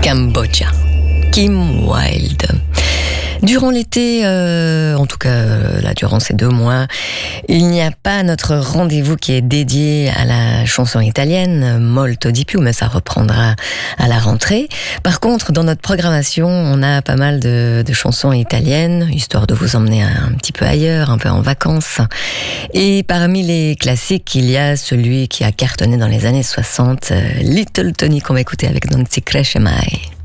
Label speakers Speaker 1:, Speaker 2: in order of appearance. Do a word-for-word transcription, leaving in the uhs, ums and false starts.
Speaker 1: Cambodgia. Kim Wilde. Durant l'été, euh, en tout cas là durant ces deux mois, il n'y a pas notre rendez-vous qui est dédié à la chanson italienne, molto di più, mais ça reprendra à la rentrée. Par contre, dans notre programmation, on a pas mal de, de chansons italiennes, histoire de vous emmener un, un petit peu ailleurs, un peu en vacances. Et parmi les classiques, il y a celui qui a cartonné dans les années soixante, Little Tony, qu'on va écouter avec Non si cresce mai.